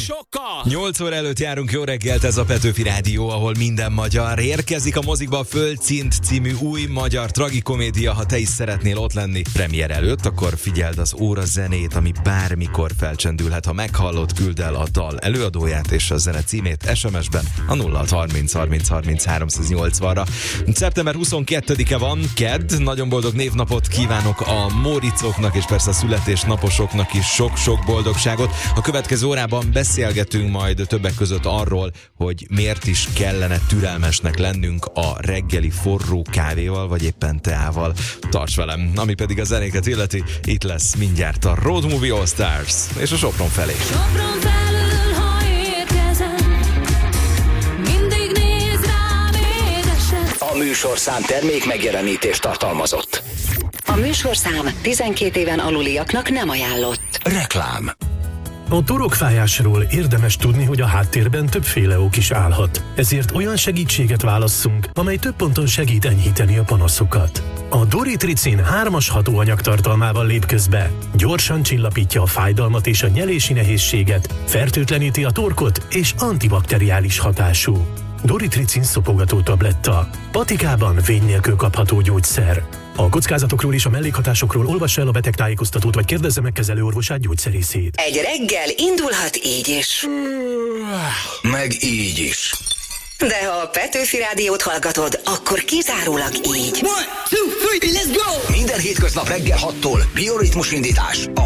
Sokkal! 8 óra előtt járunk, jó reggelt, ez a Petőfi Rádió, ahol minden magyar. Érkezik a mozikba a Földszint című új magyar tragikomédia. Ha te is szeretnél ott lenni premier előtt, akkor figyeld az óra zenét, ami bármikor felcsendülhet. Ha meghallod, küld el a dal előadóját és a zene címét SMS-ben a 0630 30 30 380-ra. Szeptember 22-e van, kedd. Nagyon boldog névnapot kívánok a Móricoknak, és persze a születésnaposoknak is sok-sok boldogságot. A következő órában beszélgetünk majd többek között arról, hogy miért is kellene türelmesnek lennünk a reggeli forró kávéval, vagy éppen teával. Tarts velem! Ami pedig a zenéket illeti, itt lesz mindjárt a Road Movie All Stars és a Sopron felé. Sopron felül, ha érkezem, mindig néz rám édesen. A műsorszám termék megjelenítést tartalmazott. A műsorszám 12 éven aluliaknak nem ajánlott. Reklám. A torokfájásról érdemes tudni, hogy a háttérben többféle ok is állhat. Ezért olyan segítséget válasszunk, amely több ponton segít enyhíteni a panaszokat. A Doritricin 3-as hatóanyag tartalmával lép közbe. Gyorsan csillapítja a fájdalmat és a nyelési nehézséget, fertőtleníti a torkot és antibakteriális hatású. Doritricin szopogató tabletta. Patikában vény nélkül kapható gyógyszer. A kockázatokról és a mellékhatásokról olvassa el a betegtájékoztatót, vagy kérdezze meg kezelőorvosát, gyógyszerészét. Egy reggel indulhat így is. Meg így is. De ha a Petőfi Rádiót hallgatod, akkor kizárólag így. 1, 2, 3, let's go! Minden hétköznap reggel 6-tól bioritmus indítás a